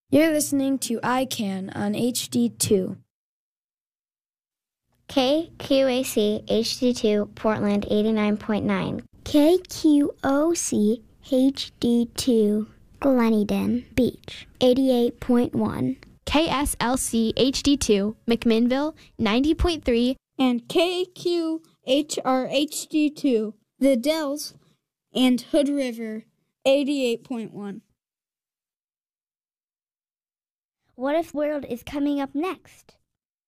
You're listening to iCan on HD2. KQAC HD2 Portland 89.9. KQOC HD2 Gleneden Beach 88.1. KSLC HD2 McMinnville 90.3. And KQHR HD2 The Dells and Hood River 88.1. What If World is coming up next.